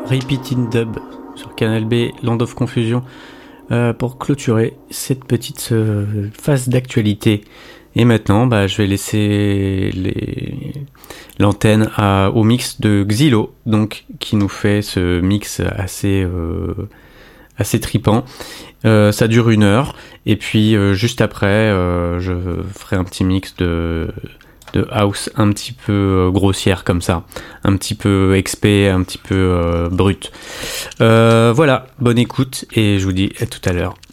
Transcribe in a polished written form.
Repeating Dub sur Canal B, Land of Confusion, pour clôturer cette petite phase d'actualité. Et maintenant, je vais laisser l'antenne au mix de Xylo, donc qui nous fait ce mix assez tripant. Ça dure 1 heure, et puis juste après, je ferai un petit mix de house un petit peu grossière comme ça, un petit peu expé, un petit peu brut. Voilà, bonne écoute, et je vous dis à tout à l'heure.